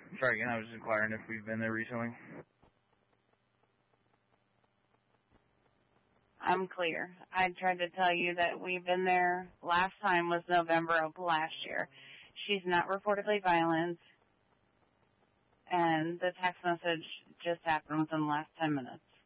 Sorry again, I was just inquiring if we've been there recently. I'm clear. I tried to tell you that we've been there. Last time was November of last year. She's not reportedly violent, and the text message just happened within the last 10 minutes.